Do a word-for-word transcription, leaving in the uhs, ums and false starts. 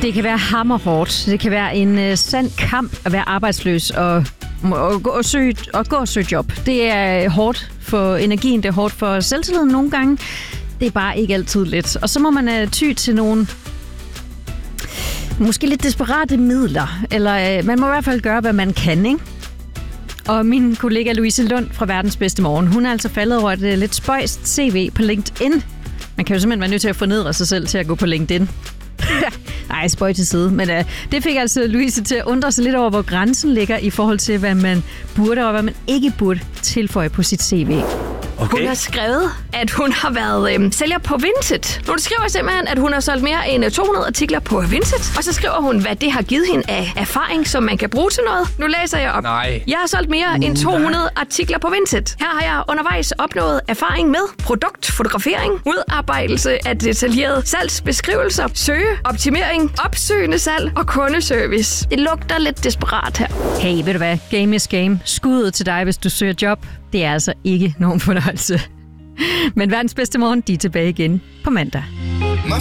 Det kan være hammerhårdt. Det kan være en uh, sand kamp at være arbejdsløs og, og, gå og, søge, og gå og søge job. Det er hårdt for energien, det er hårdt for selvtilliden nogle gange. Det er bare ikke altid let. Og så må man uh, ty til nogle måske lidt desperate midler. Eller uh, man må i hvert fald gøre, hvad man kan, ikke? Og min kollega Louise Lund fra Verdens Bedste Morgen, hun er altså faldet over et uh, lidt spøjst C V på LinkedIn. Man kan jo simpelthen være nødt til at fornedre sig selv til at gå på LinkedIn. Nej, spøj til side. Men uh, det fik altså Louise til at undre sig lidt over, hvor grænsen ligger i forhold til, hvad man burde og hvad man ikke burde tilføje på sit C V. Okay. Hun har skrevet, at hun har været øhm, sælger på Vinted. Hun skriver simpelthen, at hun har solgt mere end to hundrede artikler på Vinted. Og så skriver hun, hvad det har givet hende af erfaring, som man kan bruge til noget. Nu læser jeg op. Nej. Jeg har solgt mere end to hundrede artikler på Vinted. Her har jeg undervejs opnået erfaring med produktfotografering, udarbejdelse af detaljerede salgsbeskrivelser, søgeoptimering, opsøgende salg og kundeservice. Det lugter lidt desperat her. Hey, ved du hvad? Game is game. Skuddet til dig, hvis du søger job. Det er altså ikke nogen fornøjelse. Men Verdens Bedste Morgen, de er tilbage igen på mandag.